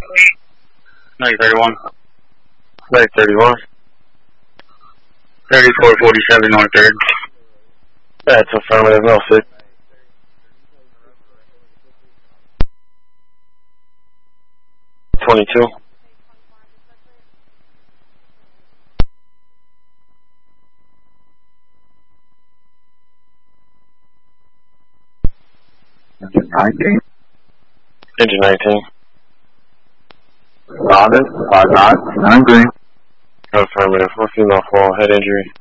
931. 931. 3447 North 3rd. That's affirmative, no sit. $22. Engine 19. Engine 19. Robin, 5 knots, 9 green. Affirmative. One female fall, head injury.